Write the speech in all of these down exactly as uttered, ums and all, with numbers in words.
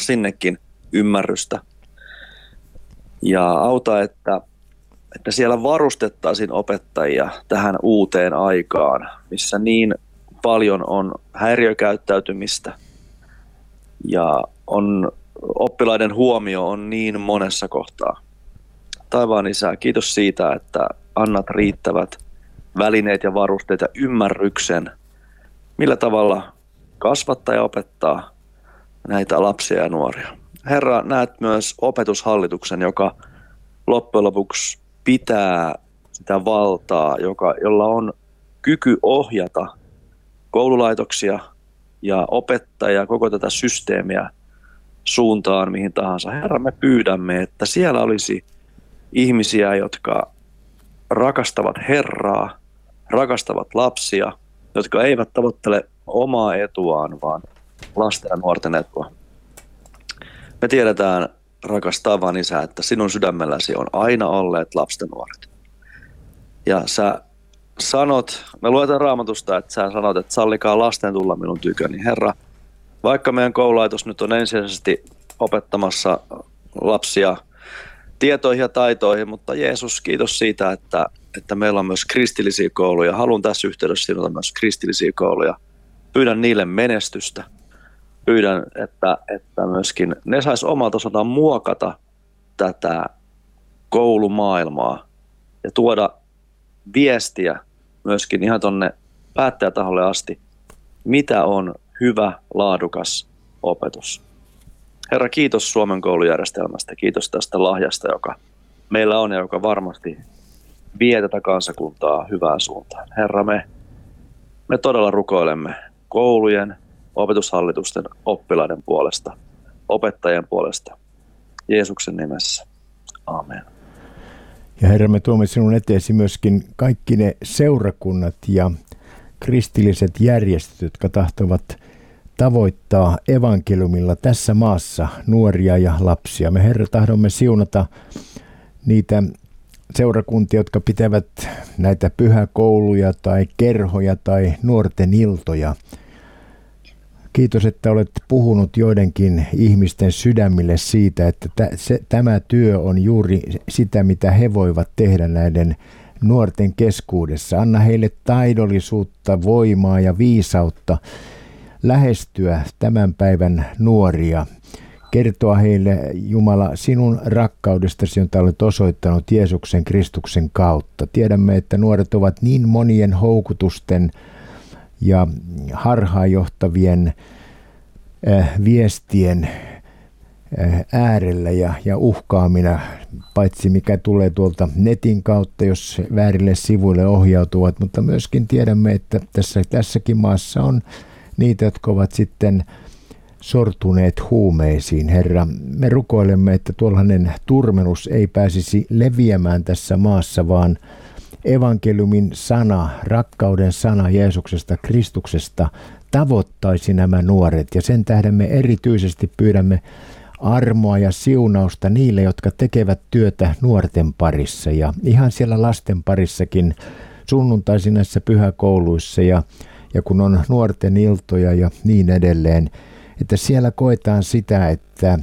sinnekin ymmärrystä. Ja auta, että, että siellä varustettaisiin opettajia tähän uuteen aikaan, missä niin paljon on häiriökäyttäytymistä ja on, oppilaiden huomio on niin monessa kohtaa. Taivaan Isä, kiitos siitä, että annat riittävät välineet ja varusteet ja ymmärryksen, millä tavalla kasvattaa ja opettaa näitä lapsia ja nuoria. Herra, näet myös opetushallituksen, joka loppujen lopuksi pitää sitä valtaa, joka, jolla on kyky ohjata koululaitoksia ja opettajia, koko tätä systeemiä suuntaan mihin tahansa. Herra, me pyydämme, että siellä olisi ihmisiä, jotka rakastavat Herraa, rakastavat lapsia, jotka eivät tavoittele omaa etuaan, vaan lasten ja nuorten etua. Me tiedetään, rakas taivaan Isä, että sinun sydämelläsi on aina olleet lapset ja nuoret. Ja sä sanot, me luetaan Raamatusta, että sä sanot, että sallikaa lasten tulla minun tyköni. Herra, vaikka meidän koululaitos nyt on ensisijaisesti opettamassa lapsia tietoihin ja taitoihin, mutta Jeesus, kiitos siitä, että, että meillä on myös kristillisiä kouluja. Haluan tässä yhteydessä sinulta myös kristillisiä kouluja. Pyydän niille menestystä. Pyydän, että, että myöskin ne sais omalta osaltaan muokata tätä koulumaailmaa ja tuoda viestiä myöskin ihan tuonne päättäjätaholle asti, mitä on hyvä, laadukas opetus. Herra, kiitos Suomen koulujärjestelmästä, kiitos tästä lahjasta, joka meillä on ja joka varmasti vie tätä kansakuntaa hyvään suuntaan. Herra, me, me todella rukoilemme koulujen, opetushallitusten, oppilaiden puolesta, opettajien puolesta. Jeesuksen nimessä. Amen. Ja Herra, me tuomme sinun eteesi myöskin kaikki ne seurakunnat ja kristilliset järjestöt, jotka tahtovat tavoittaa evankeliumilla tässä maassa nuoria ja lapsia. Me Herra tahdomme siunata niitä seurakuntia, jotka pitävät näitä pyhäkouluja tai kerhoja tai nuorten iltoja. Kiitos, että olet puhunut joidenkin ihmisten sydämille siitä, että tämä työ on juuri sitä, mitä he voivat tehdä näiden nuorten keskuudessa. Anna heille taidollisuutta, voimaa ja viisautta lähestyä tämän päivän nuoria. Kertoa heille, Jumala, sinun rakkaudestasi, jota olet osoittanut Jeesuksen Kristuksen kautta. Tiedämme, että nuoret ovat niin monien houkutusten ja harhaanjohtavien äh, viestien äh, äärellä ja, ja uhkaamina, paitsi mikä tulee tuolta netin kautta, jos väärille sivuille ohjautuvat, mutta myöskin tiedämme, että tässä, tässäkin maassa on niitä, jotka ovat sitten sortuneet huumeisiin. Herra, me rukoilemme, että tuollainen turmelus ei pääsisi leviämään tässä maassa, vaan evankeliumin sana, rakkauden sana Jeesuksesta, Kristuksesta tavoittaisi nämä nuoret. Ja sen tähden me erityisesti pyydämme armoa ja siunausta niille, jotka tekevät työtä nuorten parissa ja ihan siellä lasten parissakin sunnuntaisin näissä pyhäkouluissa ja, ja kun on nuorten iltoja ja niin edelleen, että siellä koetaan sitä, että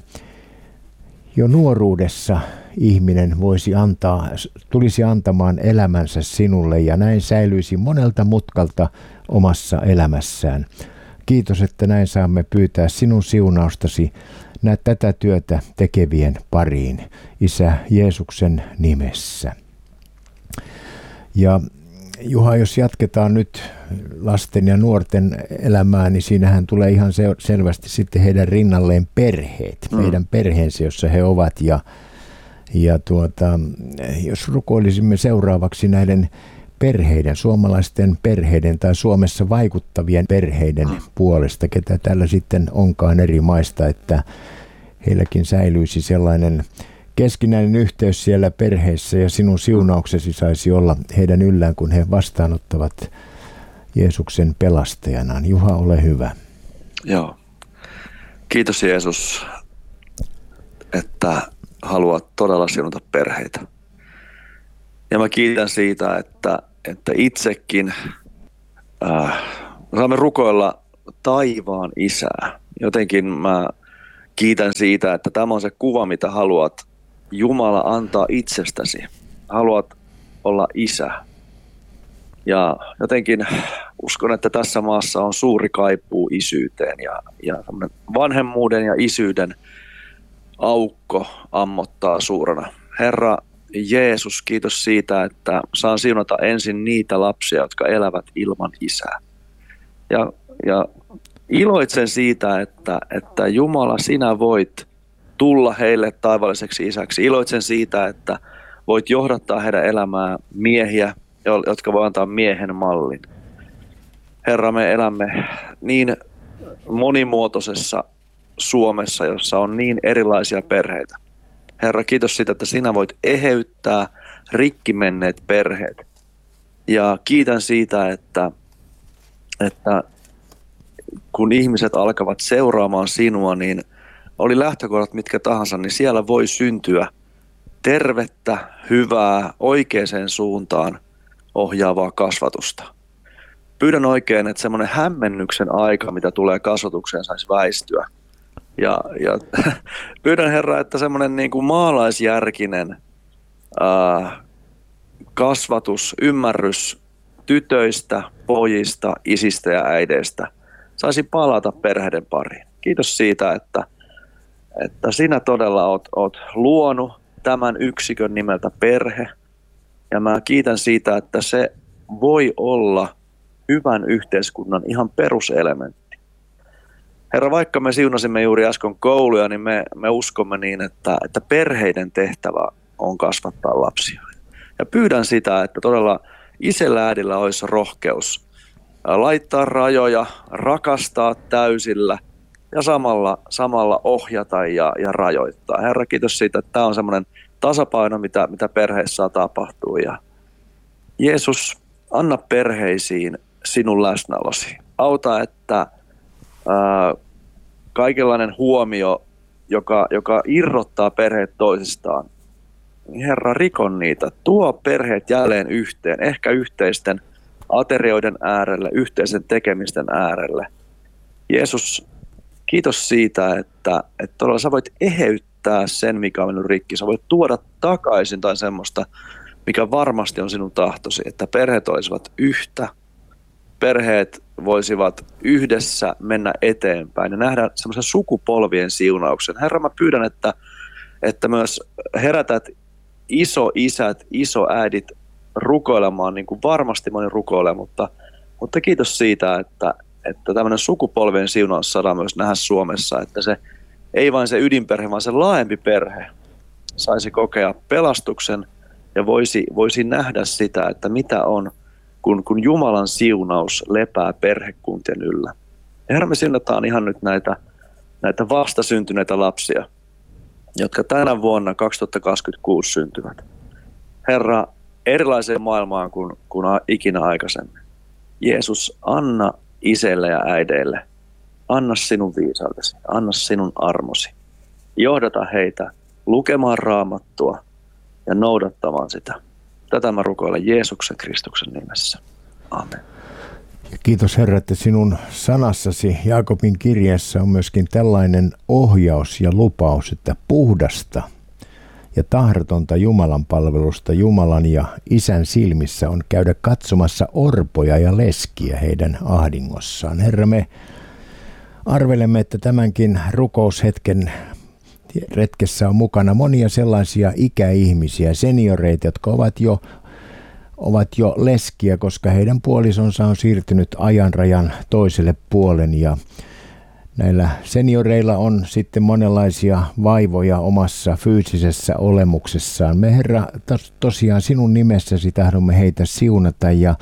jo nuoruudessa ihminen voisi antaa, tulisi antamaan elämänsä sinulle ja näin säilyisi monelta mutkalta omassa elämässään. Kiitos, että näin saamme pyytää sinun siunaustasi näet tätä työtä tekevien pariin, Isä Jeesuksen nimessä. Ja Juha, jos jatketaan nyt lasten ja nuorten elämää, niin siinähän tulee ihan selvästi sitten heidän rinnalleen perheet, mm. meidän perheensä, jossa he ovat. Ja, ja tuota, jos rukoilisimme seuraavaksi näiden perheiden, suomalaisten perheiden tai Suomessa vaikuttavien perheiden mm. puolesta, ketä täällä sitten onkaan eri maista, että heilläkin säilyisi sellainen keskinäinen yhteys siellä perheessä ja sinun siunauksesi saisi olla heidän yllään, kun he vastaanottavat Jeesuksen pelastajanaan. Juha, ole hyvä. Joo. Kiitos Jeesus, että haluat todella siunata perheitä. Ja mä kiitän siitä, että, että itsekin äh, saamme rukoilla taivaan Isää. Jotenkin mä kiitän siitä, että tämä on se kuva, mitä haluat Jumala antaa itsestäsi. Haluat olla isä. Ja jotenkin uskon, että tässä maassa on suuri kaipuu isyyteen ja, ja vanhemmuuden ja isyyden aukko ammottaa suurena. Herra Jeesus, kiitos siitä, että saan siunata ensin niitä lapsia, jotka elävät ilman isää. Ja, ja iloitsen siitä, että, että Jumala, sinä voit tulla heille taivaalliseksi isäksi. Iloitsen siitä, että voit johdattaa heidän elämää miehiä, jotka voi antaa miehen mallin. Herra, me elämme niin monimuotoisessa Suomessa, jossa on niin erilaisia perheitä. Herra, kiitos siitä, että sinä voit eheyttää rikki menneet perheet. Ja kiitän siitä, että, että kun ihmiset alkavat seuraamaan sinua, niin oli lähtökohdat mitkä tahansa, niin siellä voi syntyä tervettä, hyvää, oikeaan suuntaan ohjaavaa kasvatusta. Pyydän oikein, että semmoinen hämmennyksen aika, mitä tulee kasvatukseen, saisi väistyä. Ja, ja pyydän Herra, että semmoinen niin kuin maalaisjärkinen ää, kasvatus, ymmärrys tytöistä, pojista, isistä ja äideistä saisi palata perheiden pariin. Kiitos siitä, että, että sinä todella oot, oot luonut tämän yksikön nimeltä perhe. Ja mä kiitän siitä, että se voi olla hyvän yhteiskunnan ihan peruselementti. Herra, vaikka me siunasimme juuri äsken kouluja, niin me, me uskomme niin, että, että perheiden tehtävä on kasvattaa lapsia. Ja pyydän sitä, että todella isällä äidillä olisi rohkeus laittaa rajoja, rakastaa täysillä ja samalla, samalla ohjata ja, ja rajoittaa. Herra, kiitos siitä, että tämä on semmoinen tasapaino, mitä, mitä perheissä tapahtuu. Ja Jeesus, anna perheisiin sinun läsnäolosi. Auta, että ää, kaikenlainen huomio, joka, joka irrottaa perheet toisistaan, Herra, rikon niitä. Tuo perheet jälleen yhteen, ehkä yhteisten aterioiden äärelle, yhteisen tekemisten äärelle. Jeesus, kiitos siitä, että, että todella sä voit eheyttää sen, mikä on mennyt rikki. Sä voit tuoda takaisin tai semmoista, mikä varmasti on sinun tahtosi, että perheet olisivat yhtä, perheet voisivat yhdessä mennä eteenpäin ja nähdä semmoisen sukupolvien siunauksen. Herra, mä pyydän, että, että myös herätät isoisät, isoäidit rukoilemaan, niin kuin varmasti moni rukoilee, mutta, mutta kiitos siitä, että, että tämmöinen sukupolvien siunaus saadaan myös nähdä Suomessa, että se ei vain se ydinperhe, vaan se laajempi perhe saisi kokea pelastuksen ja voisi, voisi nähdä sitä, että mitä on, kun, kun Jumalan siunaus lepää perhekuntien yllä. Herra, me siunataan ihan nyt näitä, näitä vastasyntyneitä lapsia, jotka tänä vuonna kaksituhattakaksikymmentäkuusi syntyvät. Herra, erilaiseen maailmaan kuin, kuin ikinä aikaisemmin. Jeesus, anna isille ja äideille, anna sinun viisautesi, anna sinun armosi. Johdata heitä lukemaan Raamattua ja noudattamaan sitä. Tätä mä rukoilen Jeesuksen Kristuksen nimessä. Amen. Ja kiitos Herra, että sinun sanassasi Jaakobin kirjeessä on myöskin tällainen ohjaus ja lupaus, että puhdasta ja tahdotonta Jumalan palvelusta Jumalan ja Isän silmissä on käydä katsomassa orpoja ja leskiä heidän ahdingossaan. Herra, me arvelemme, että tämänkin rukoushetken retkessä on mukana monia sellaisia ikäihmisiä, senioreita, jotka ovat jo, ovat jo leskiä, koska heidän puolisonsa on siirtynyt ajanrajan toiselle puolen ja näillä senioreilla on sitten monenlaisia vaivoja omassa fyysisessä olemuksessaan. Me Herra, tos, tosiaan sinun nimessäsi tahdomme heitä siunata ja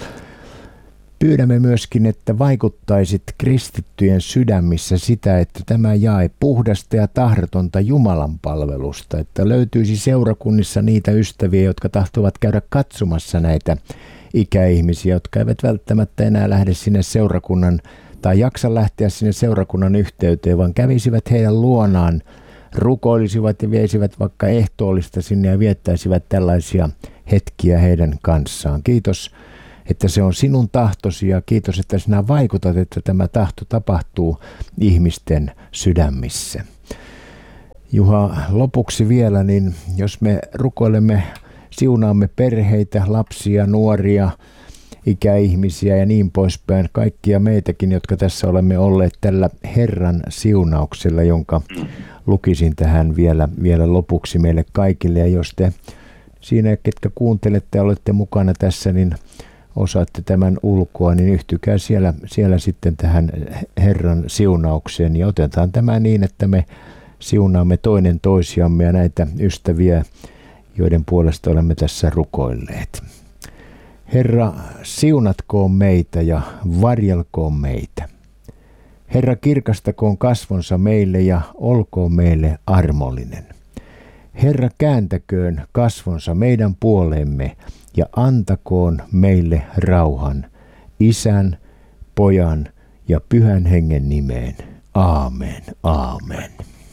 pyydämme myöskin, että vaikuttaisit kristittyjen sydämissä sitä, että tämä jae puhdasta ja tahdotonta Jumalan palvelusta, että löytyisi seurakunnissa niitä ystäviä, jotka tahtovat käydä katsomassa näitä ikäihmisiä, jotka eivät välttämättä enää lähde sinne seurakunnan tai jaksa lähteä sinne seurakunnan yhteyteen, vaan kävisivät heidän luonaan, rukoilisivat ja veisivät vaikka ehtoollista sinne ja viettäisivät tällaisia hetkiä heidän kanssaan. Kiitos, että se on sinun tahtosi ja kiitos, että sinä vaikutat, että tämä tahto tapahtuu ihmisten sydämissä. Juha, lopuksi vielä, niin jos me rukoilemme, siunaamme perheitä, lapsia, nuoria, ikäihmisiä ja niin poispäin, kaikkia meitäkin, jotka tässä olemme olleet tällä Herran siunauksella, jonka lukisin tähän vielä, vielä lopuksi meille kaikille. Ja jos te siinä, ketkä kuuntelette ja olette mukana tässä, niin osaatte tämän ulkoa, niin yhtykää siellä, siellä sitten tähän Herran siunaukseen. Ja otetaan tämä niin, että me siunaamme toinen toisiamme ja näitä ystäviä, joiden puolesta olemme tässä rukoilleet. Herra, siunatkoon meitä ja varjelkoon meitä. Herra, kirkastakoon kasvonsa meille ja olkoon meille armollinen. Herra, kääntäköön kasvonsa meidän puoleemme ja antakoon meille rauhan, Isän, Pojan ja Pyhän Hengen nimeen. Aamen, aamen.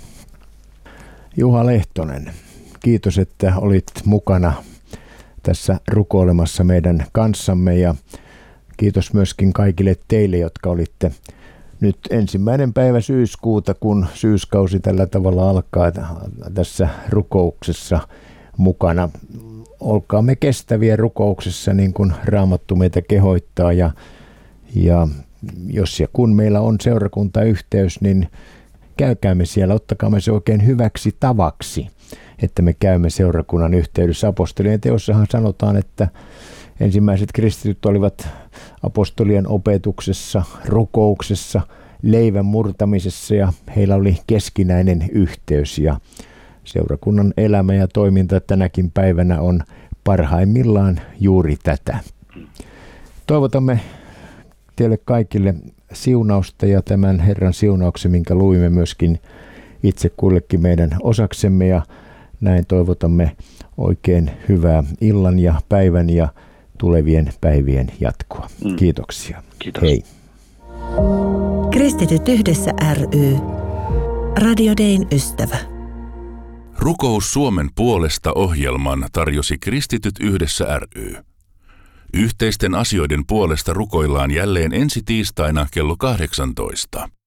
Juha Lehtonen, kiitos, että olit mukana tässä rukoilemassa meidän kanssamme ja kiitos myöskin kaikille teille, jotka olitte nyt ensimmäinen päivä syyskuuta, kun syyskausi tällä tavalla alkaa tässä rukouksessa mukana. Olkaamme kestäviä rukouksessa niin kuin Raamattu meitä kehoittaa ja, ja jos ja kun meillä on seurakuntayhteys, niin käykäämme siellä, ottakaamme se oikein hyväksi tavaksi, että me käymme seurakunnan yhteydessä. Apostolien teossahan sanotaan, että ensimmäiset kristityt olivat apostolien opetuksessa, rukouksessa, leivän murtamisessa ja heillä oli keskinäinen yhteys. Ja seurakunnan elämä ja toiminta tänäkin päivänä on parhaimmillaan juuri tätä. Toivotamme teille kaikille siunausta ja tämän Herran siunauksen, minkä luimme myöskin itse kullekin meidän osaksemme ja näin toivotamme oikein hyvää illan ja päivän ja tulevien päivien jatkoa. Mm. Kiitoksia. Kiitos. Hei. Kristityt yhdessä ry. Radio Dayn ystävä. Rukous Suomen puolesta -ohjelman tarjosi Kristityt yhdessä ry. Yhteisten asioiden puolesta rukoillaan jälleen ensi tiistaina kello kahdeksantoista.